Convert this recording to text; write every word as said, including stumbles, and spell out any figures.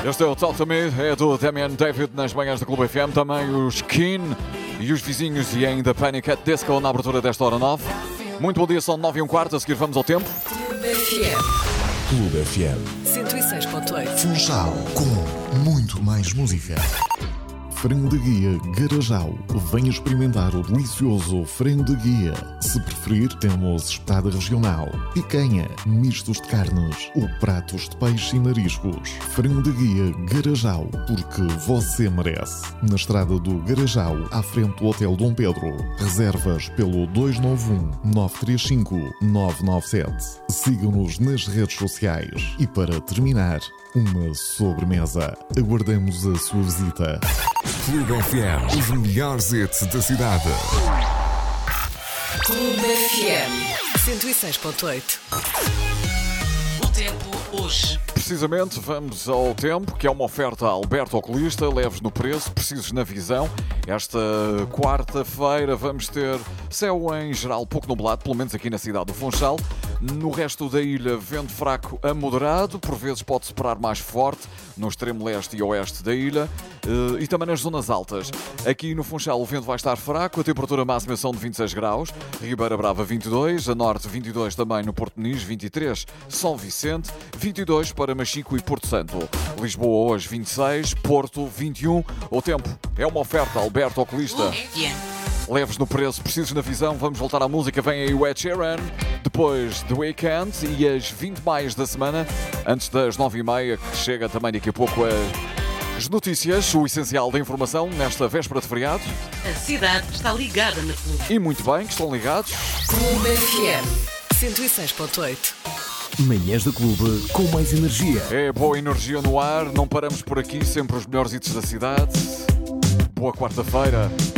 Este é o Talk to Me, é do Damian David nas manhãs da Clube F M, também o Skin e os vizinhos e ainda Panic! At Disco na abertura desta hora nove. Muito bom dia, são nove e um quarto, a seguir vamos ao tempo. Clube F M. Clube F M. cento e seis ponto oito. Funchal, com muito mais música. Frango de guia Garajal. Venha experimentar o delicioso frango de guia. Se preferir, temos espetada regional, picanha, mistos de carnes ou pratos de peixe e mariscos. Frango de guia Garajal, porque você merece. Na estrada do Garajal, à frente do Hotel Dom Pedro. Reservas pelo dois nove um, nove três cinco, nove nove sete. Sigam-nos nas redes sociais. E para terminar, uma sobremesa. Aguardamos a sua visita. Clube F M, os melhores hits da cidade. Clube F M cento e seis ponto oito. O tempo hoje. Precisamente, vamos ao tempo, que é uma oferta a Alberto Oculista, leves no preço, precisos na visão. Esta quarta-feira vamos ter céu em geral pouco nublado, pelo menos aqui na cidade do Funchal. No resto da ilha, vento fraco a moderado, por vezes pode soprar mais forte no extremo leste e oeste da ilha e também nas zonas altas. Aqui no Funchal o vento vai estar fraco, a temperatura máxima são de vinte e seis graus, Ribeira Brava vinte e dois, a norte vinte e dois também no Porto Muniz, vinte e três São Vicente, vinte e dois para Machico e Porto Santo. Lisboa hoje vinte e seis, Porto vinte e um. O tempo é uma oferta Alberto Oculista. Leves no preço, precisos na visão. Vamos voltar à música. Vem aí o Ed Sheeran, depois The Weeknd e as vinte mais da semana, antes das nove e meia, que chega também daqui a pouco as notícias, o essencial da informação nesta véspera de feriado. A cidade está ligada na Clube. E muito bem, que estão ligados. Clube F M cento e seis ponto oito. Manhãs da Clube com mais energia. É boa energia no ar, não paramos por aqui, sempre os melhores hits da cidade. Boa quarta-feira.